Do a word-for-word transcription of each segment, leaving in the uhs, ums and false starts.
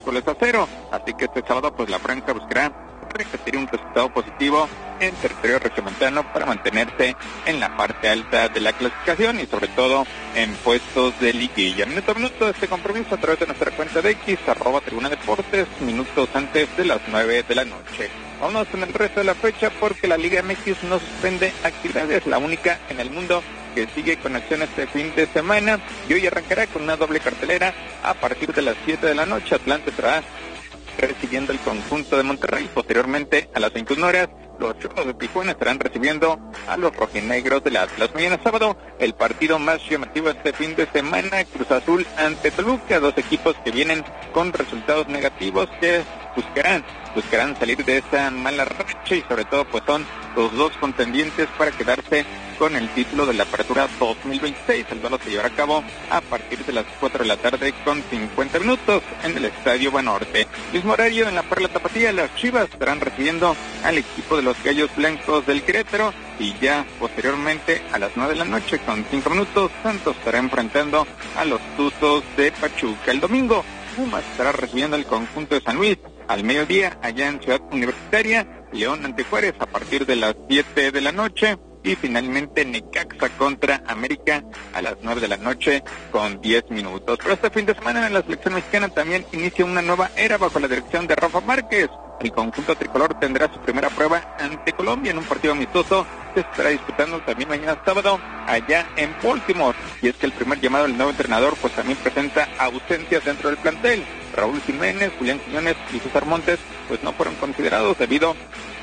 goles a cero, así que este sábado pues la franja buscará repetir un resultado positivo en territorio regiomontano para mantenerse en la parte alta de la clasificación y sobre todo en puestos de liguilla. Minuto a minuto de este compromiso a través de nuestra cuenta de X, arroba Tribuna Deportes, minutos antes de las nueve de la noche. Vámonos con el resto de la fecha porque la Liga M X no suspende actividades, la única en el mundo que sigue con acción este fin de semana y hoy arrancará con una doble cartelera a partir de las siete de la noche. Atlante estará recibiendo el conjunto de Monterrey. Posteriormente, a las veintiuna horas, los Cholos de Tijuana estarán recibiendo a los rojinegros del Atlas. Mañana sábado, el partido más llamativo este fin de semana, Cruz Azul ante Toluca, dos equipos que vienen con resultados negativos que buscarán, buscarán salir de esa mala racha y sobre todo pues son los dos contendientes para quedarse con el título de la Apertura dos mil veintiséis. El duelo se llevará a cabo a partir de las cuatro de la tarde con cincuenta minutos en el Estadio Banorte. Mismo horario en la Perla Tapatía, las Chivas estarán recibiendo al equipo de los Gallos Blancos del Querétaro y ya posteriormente a las nueve de la noche con cinco minutos Santos estará enfrentando a los Tuzos de Pachuca. El domingo Pumas estará recibiendo el conjunto de San Luis al mediodía allá en Ciudad Universitaria, León ante Juárez a partir de las siete de la noche y finalmente Necaxa contra América a las nueve de la noche con diez minutos. Pero este fin de semana en la selección mexicana también inicia una nueva era bajo la dirección de Rafa Márquez. El conjunto tricolor tendrá su primera prueba ante Colombia en un partido amistoso que se estará disputando también mañana sábado allá en Baltimore. Y es que el primer llamado del nuevo entrenador pues también presenta ausencias dentro del plantel. Raúl Jiménez, Julián Quiñones y César Montes pues no fueron considerados debido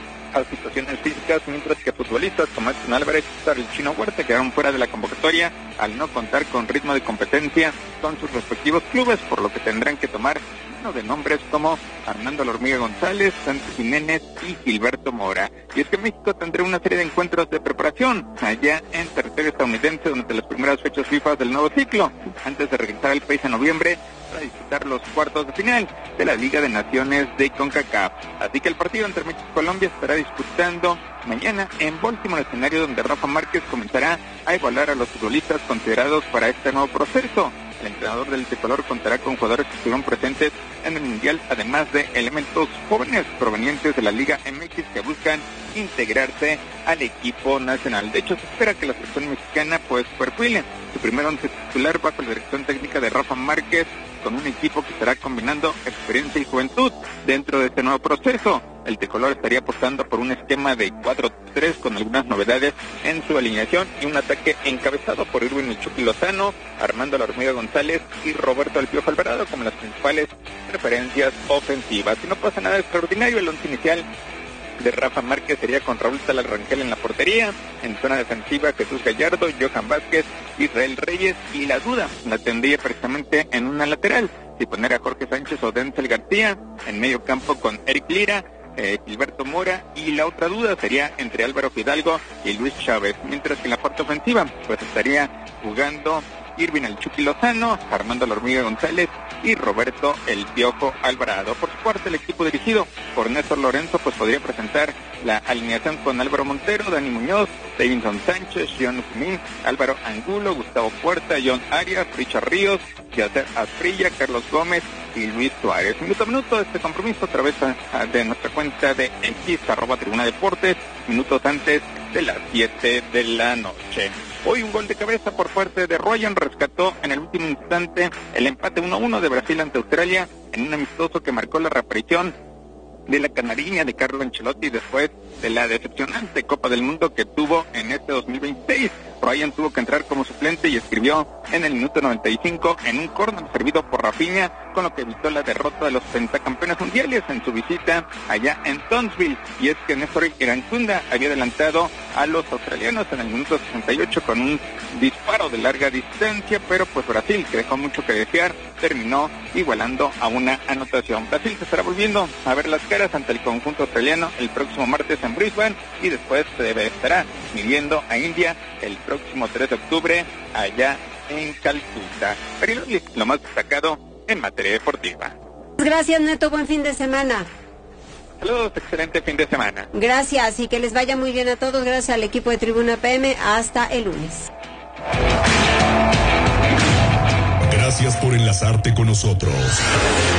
a situaciones físicas, mientras que futbolistas como Edson Álvarez y el Chino Huerta quedaron fuera de la convocatoria al no contar con ritmo de competencia con sus respectivos clubes, por lo que tendrán que tomar uno de nombres como Armando La Hormiga González, Santos Jiménez y Gilberto Mora. Y es que México tendrá una serie de encuentros de preparación allá en territorio estadounidense durante las primeras fechas FIFA del nuevo ciclo, antes de regresar al país en noviembre para disputar los cuartos de final de la Liga de Naciones de CONCACAF. Así que el partido entre México y Colombia estará disputando mañana en Baltimore, escenario donde Rafa Márquez comenzará a evaluar a los futbolistas considerados para este nuevo proceso. El entrenador del tricolor contará con jugadores que estuvieron presentes en el Mundial, además de elementos jóvenes provenientes de la Liga M X que buscan integrarse al equipo nacional. De hecho, se espera que la selección mexicana pues perfile su primer once titular bajo la dirección técnica de Rafa Márquez, con un equipo que estará combinando experiencia y juventud dentro de este nuevo proceso. El tricolor estaría apostando por un esquema de cuatro tres con algunas novedades en su alineación y un ataque encabezado por Irving El Chucky Lozano, Armando La Hormiga González y Roberto El Piojo Alvarado como las principales referencias ofensivas. Si no pasa nada extraordinario, el once inicial de Rafa Márquez sería con Raúl Salas Rangel en la portería, en zona defensiva Jesús Gallardo, Johan Vázquez, Israel Reyes, y la duda la tendría precisamente en una lateral, si poner a Jorge Sánchez o Denzel García, en medio campo con Eric Lira, eh, Gilberto Mora, y la otra duda sería entre Álvaro Fidalgo y Luis Chávez, mientras que en la parte ofensiva pues estaría jugando Irving El Chucky Lozano, Armando La Hormiga González y Roberto El Piojo Alvarado. Por su parte, el equipo dirigido por Néstor Lorenzo pues podría presentar la alineación con Álvaro Montero, Dani Muñoz, Davinson Sánchez, John Jumín, Álvaro Angulo, Gustavo Puerta, John Arias, Richard Ríos, Yacer Asprilla, Carlos Gómez y Luis Suárez. Minuto a minuto de este compromiso a través de nuestra cuenta de X, arroba Tribuna Deportes, minutos antes de las siete de la noche. Hoy un gol de cabeza por parte de Ryan rescató en el último instante el empate uno a uno de Brasil ante Australia en un amistoso que marcó la reaparición de la canariña de Carlo Ancelotti después de la decepcionante Copa del Mundo que tuvo en este dos mil veintiséis. Ryan tuvo que entrar como suplente y escribió en el minuto noventa y cinco en un córner servido por Rafinha, con lo que evitó la derrota de los pentacampeones mundiales en su visita allá en Townsville. Y es que Néstor Irankunda había adelantado a los australianos en el minuto sesenta y ocho con un disparo de larga distancia, pero pues Brasil, que dejó mucho que desear, terminó igualando a una anotación. Brasil se estará volviendo a ver las caras ante el conjunto australiano el próximo martes en Brisbane y después se estará midiendo a India el próximo tres de octubre allá en Calcuta. Pero lo más destacado en materia deportiva. Gracias, Neto, buen fin de semana. Saludos, excelente fin de semana. Gracias y que les vaya muy bien a todos. Gracias al equipo de Tribuna P M. Hasta el lunes. Gracias por enlazarte con nosotros.